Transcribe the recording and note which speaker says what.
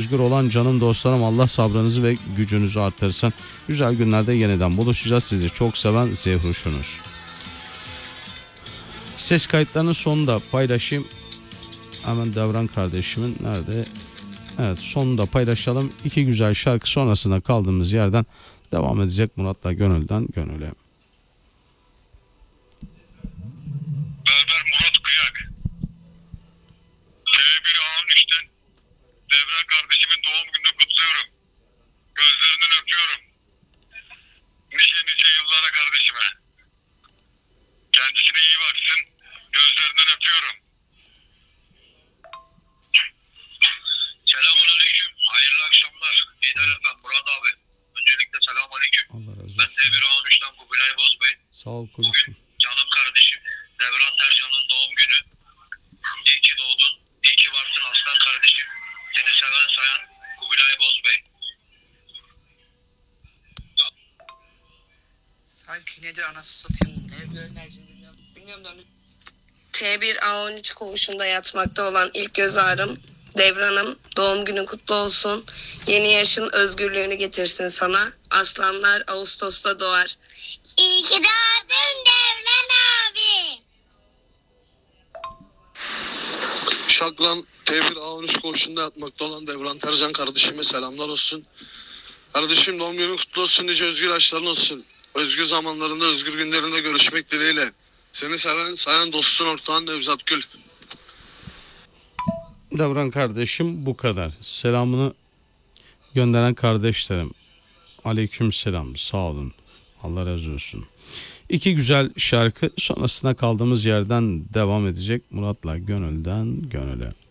Speaker 1: özgür olan canım dostlarım, Allah sabrınızı ve gücünüzü artırsın. Güzel günlerde yeniden buluşacağız. Sizi çok seven Zehruş'unuz. Ses kayıtlarının sonunda paylaşayım. Hemen Devran kardeşimin nerede? Evet, sonunda paylaşalım. İki güzel şarkı sonrasında kaldığımız yerden devam edecek Murat'la Gönülden Gönüle.
Speaker 2: Berber Murat Kıyak. T1A13'ten Devran kardeşimin doğum gününü kutluyorum. Gözlerinden öpüyorum. Nice nice yıllara kardeşime. Kendisine iyi baksın. Gözlerinden öpüyorum. Selamun aleyküm. Hayırlı akşamlar. Lider efendim Murat abi. Öncelikle selamun aleyküm.
Speaker 1: Allah razı olsun.
Speaker 2: Ben T1A13'ten Kubilay Bozbey.
Speaker 1: Sağ ol
Speaker 2: Bugün
Speaker 1: kurusun.
Speaker 2: canım kardeşim Devran Tercan'ın doğum günü. İyi ki doğdun. İyi ki varsın aslan kardeşim. Seni seven sayan Kubilay Bozbey.
Speaker 3: Sanki nedir anası satayım bunu? Ne göndereceğim bilmiyorum. Bilmiyorum da.
Speaker 4: T1A13 koğuşunda yatmakta olan ilk göz ağrım Devran'ım, doğum günün kutlu olsun. Yeni yaşın özgürlüğünü getirsin sana. Aslanlar Ağustos'ta doğar.
Speaker 5: İyi ki doğdun Devran abi.
Speaker 6: Şakran T1A13 koğuşunda yatmakta olan Devran Tercan kardeşime selamlar olsun. Kardeşim doğum günün kutlu olsun, nice özgür yaşların olsun. Özgür zamanlarında, özgür günlerinde görüşmek dileğiyle. Seni seven, sayan dostun ortağın Nevzat Gül.
Speaker 1: Devran kardeşim bu kadar. Selamını gönderen kardeşlerim, aleyküm selam, sağ olun, Allah razı olsun. İki güzel şarkı sonrasında kaldığımız yerden devam edecek Murat'la Gönülden Gönüle.